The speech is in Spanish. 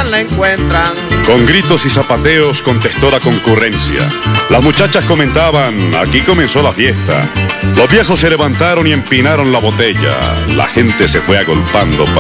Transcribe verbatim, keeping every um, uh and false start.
buscan la encuentran. Con gritos y zapateos contestó la concurrencia. Las muchachas comentaban, aquí comenzó la fiesta. Los viejos se levantaron y empinaron la botella. La gente se fue agolpando